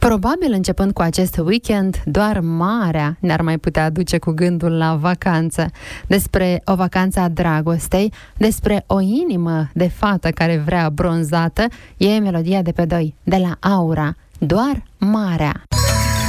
Probabil începând cu acest weekend, doar marea ne-ar mai putea aduce cu gândul la vacanță. Despre o vacanță a dragostei, despre o inimă de fată care vrea bronzată, e melodia de pe doi, de la Aura, doar marea.